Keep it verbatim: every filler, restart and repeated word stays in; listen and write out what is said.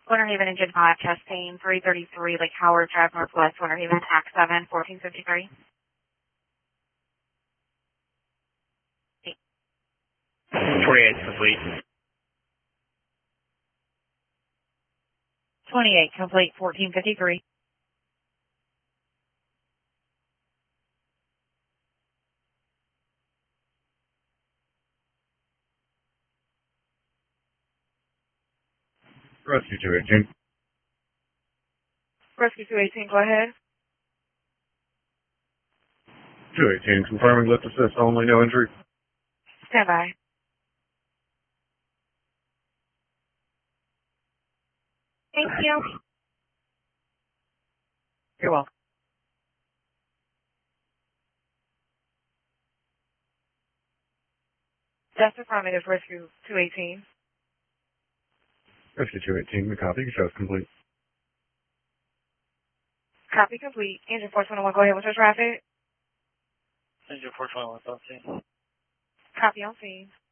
Winter Haven Engine five, testing three thirty-three, Lake Howard Drive Northwest, Winter Haven, Act seven, fourteen fifty-three. twenty-eight complete. twenty-eight complete, fourteen fifty-three. Rescue two eighteen. Rescue two eighteen, go ahead. two eighteen, confirming lift assist only, no injury. Stand by. Thank you. You're welcome. That's affirmative, Rescue two eighteen. Rescue two eighteen, the copy, shows complete. Copy complete. Engine four twenty-one, go ahead with your traffic. Engine four twenty-one, okay. Copy on scene.